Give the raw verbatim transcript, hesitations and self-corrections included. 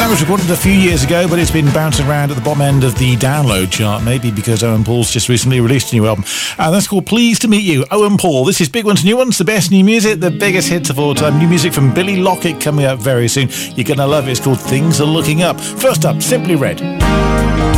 track was recorded a few years ago, but it's been bouncing around at the bottom end of the download chart, maybe because Owen Paul's just recently released a new album. And that's called Pleased to Meet You, Owen Paul. This is Big Ones, New Ones, the best new music, the biggest hits of all time. New music from Billy Lockett coming up very soon. You're going to love it. It's called Things Are Looking Up. First up, Simply Red.